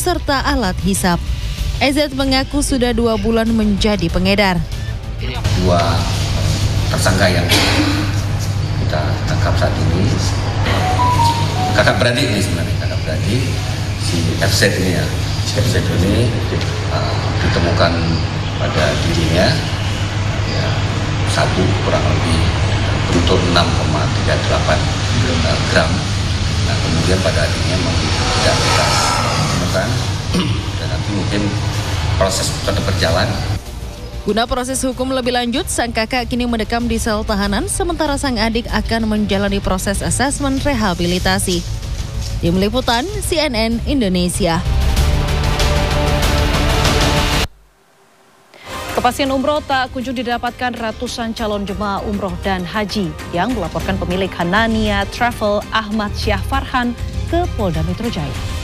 serta alat hisap. EZ mengaku sudah 2 bulan menjadi pengedar. 2 tersangka yang kita tangkap saat ini, kakak beradik ini sebenarnya, kakak beradik si FZ ini ya. FZ ini ditemukan pada dirinya ya, sabu kurang lebih beruntung 6,38 gram. Nah, kemudian pada akhirnya tidak kita temukan dan nanti mungkin proses tetap berjalan. Guna proses hukum lebih lanjut, sang kakak kini mendekam di sel tahanan, sementara sang adik akan menjalani proses asesmen rehabilitasi. Tim Liputan CNN Indonesia. Kepastian umroh tak kunjung didapatkan ratusan calon jemaah umroh dan haji yang melaporkan pemilik Hanania Travel Ahmad Syah Farhan ke Polda Metro Jaya.